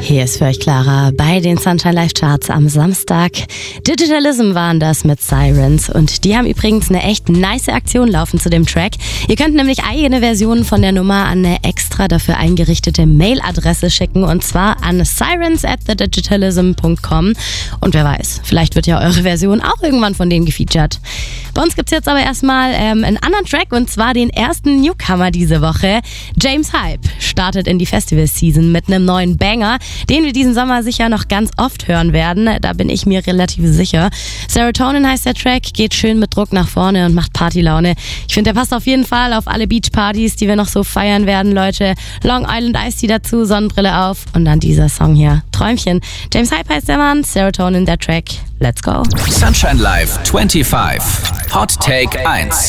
Hier ist für euch Clara bei den Sunshine Live Charts am Samstag. Digitalism waren das mit Sirens und die haben übrigens eine echt nice Aktion laufen zu dem Track. Ihr könnt nämlich eigene Versionen von der Nummer an eine extra dafür eingerichtete Mailadresse schicken und zwar an sirens@thedigitalism.com und wer weiß, vielleicht wird ja eure Version auch irgendwann von denen gefeatured. Bei uns gibt's jetzt aber erstmal einen anderen Track und zwar den ersten Newcomer diese Woche. James Hype startet in die Festival-Season mit einem neuen Banger, den wir diesen Sommer sicher noch ganz oft hören werden. Da bin ich mir relativ sicher. Serotonin heißt der Track, geht schön mit Druck nach vorne und macht Partylaune. Ich finde, der passt auf jeden Fall auf alle Beachpartys, die wir noch so feiern werden, Leute. Long Island Iced Tea dazu, Sonnenbrille auf und dann dieser Song hier. Träumchen. James Hype heißt der Mann, Serotonin der Track. Let's go. Sunshine Live 25. Hot Take 1.